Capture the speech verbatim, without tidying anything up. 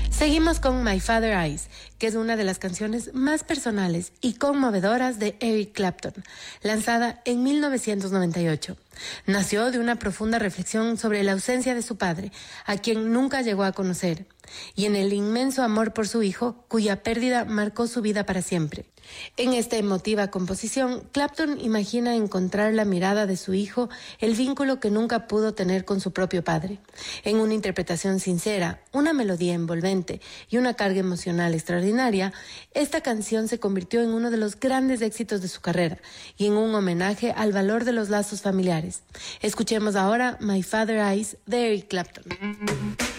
Seguimos con My Father Eyes, que es una de las canciones más personales y conmovedoras de Eric Clapton, lanzada en mil novecientos noventa y ocho. Nació de una profunda reflexión sobre la ausencia de su padre, a quien nunca llegó a conocer, y en el inmenso amor por su hijo, cuya pérdida marcó su vida para siempre. En esta emotiva composición, Clapton imagina encontrar la mirada de su hijo, el vínculo que nunca pudo tener con su propio padre. En una interpretación sincera, una melodía envolvente y una carga emocional extraordinaria, esta canción se convirtió en uno de los grandes éxitos de su carrera y en un homenaje al valor de los lazos familiares. Escuchemos ahora My Father Eyes de Eric Clapton.